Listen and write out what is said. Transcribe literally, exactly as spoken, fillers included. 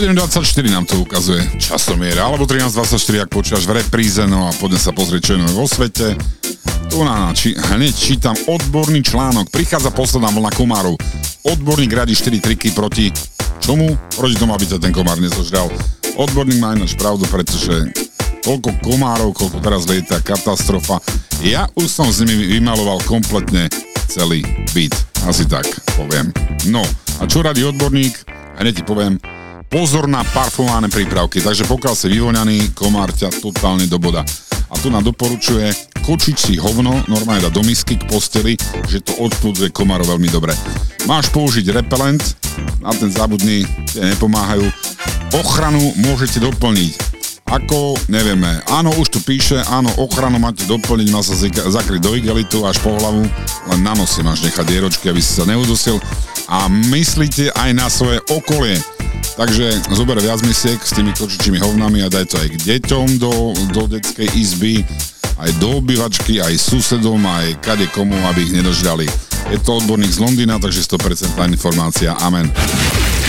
sedem dvadsaťštyri nám to ukazuje časomier, alebo trinásť dvadsaťštyri, ak počúvaš v repríze, no a poďme sa pozrieť, čo je nové vo svete. Tu na, či, hneď čítam odborný článok, prichádza posledná vlna komárov. Odborník radí štyri triky proti čomu? Proti tomu, aby ťa ten komár nezožral. Odborník má ináč pravdu, pretože toľko komárov, koľko teraz lieta, katastrofa. Ja už som s nimi vymaloval kompletne celý byt. Asi tak poviem. No, a čo radí odborník? Hneď ti poviem, pozor na parfumované prípravky. Takže pokiaľ si vyvoňaný, komár ťa totálne do boda. A tu nám doporučuje kočiť si hovno, normálne dať do misky k posteli, že to odpudzuje komárov veľmi dobre. Máš použiť repelent, na ten zabudni, tie nepomáhajú. Ochranu môžete doplniť. Ako, nevieme, áno, už tu píše, áno, ochranu máte doplniť, má sa zakryť do igelitu až po hlavu, len na nosi máš nechať dieročky, aby si sa neudusil. A myslíte aj na svoje okolie. Takže zober viac misiek s tými kočičími hovnami a daj to aj k deťom do, do detskej izby, aj do obývačky, aj susedom, aj kade komu, aby ich nedožrali. Je to odborník z Londýna, takže sto percent informácia. Amen.